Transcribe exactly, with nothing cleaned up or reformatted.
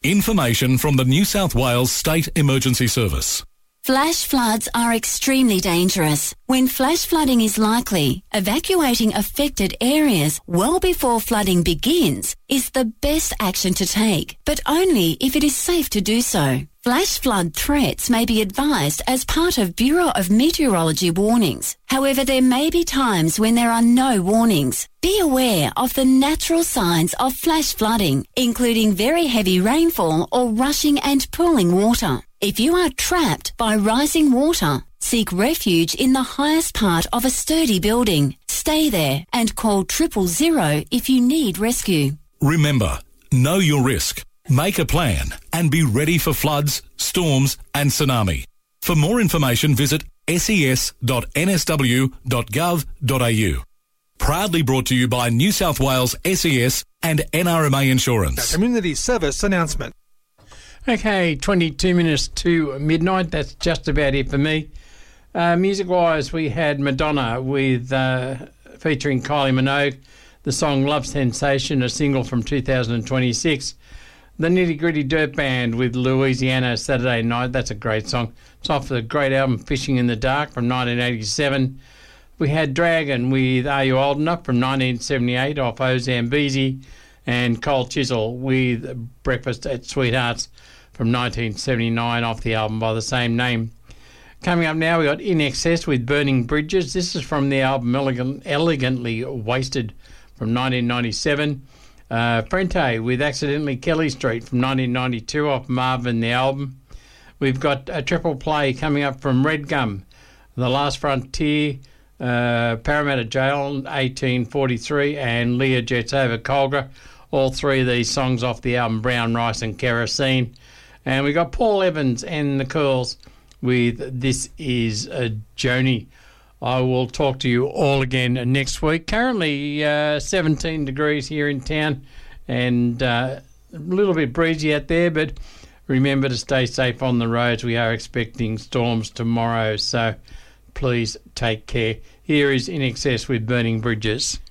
Information from the New South Wales State Emergency Service. Flash floods are extremely dangerous. When flash flooding is likely, evacuating affected areas well before flooding begins is the best action to take, but only if it is safe to do so. Flash flood threats may be advised as part of Bureau of Meteorology warnings. However, there may be times when there are no warnings. Be aware of the natural signs of flash flooding, including very heavy rainfall or rushing and pooling water. If you are trapped by rising water, seek refuge in the highest part of a sturdy building. Stay there and call triple zero if you need rescue. Remember, know your risk, make a plan and be ready for floods, storms and tsunami. For more information, visit s e s dot n s w dot gov dot a u. Proudly brought to you by New South Wales S E S and N R M A Insurance. A community service announcement. Okay, twenty-two minutes to midnight. That's just about it for me. Uh, music-wise, we had Madonna with uh, featuring Kylie Minogue, the song Love Sensation, a single from two thousand twenty-six. The Nitty Gritty Dirt Band with Louisiana Saturday Night. That's a great song. It's off the great album Fishing in the Dark from nineteen eighty-seven. We had Dragon with Are You Old Enough from nineteen seventy-eight off O Zambezi, and Cold Chisel with Breakfast at Sweethearts from nineteen seventy-nine off the album by the same name. Coming up now, we got In Excess with Burning Bridges. This is from the album Elegant, Elegantly Wasted from nineteen ninety-seven. Uh, Frente with Accidentally Kelly Street from nineteen ninety-two off Marvin the album. We've got a triple play coming up from Red Gum, The Last Frontier, uh, Parramatta Jail eighteen forty-three, and Leah Jets Over Colgra. All three of these songs off the album Brown Rice and Kerosene. And we got Paul Evans and the Curls with This Is a Joni. I will talk to you all again next week. Currently uh, seventeen degrees here in town and uh, a little bit breezy out there, but remember to stay safe on the roads. We are expecting storms tomorrow, so please take care. Here is In Excess with Burning Bridges.